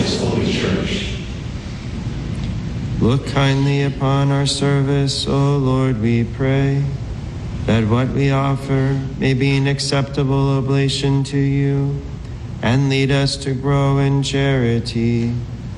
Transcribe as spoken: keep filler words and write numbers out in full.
this holy church. Look kindly upon our service, O Lord, we pray, that what we offer may be an acceptable oblation to you, and lead us to grow in charity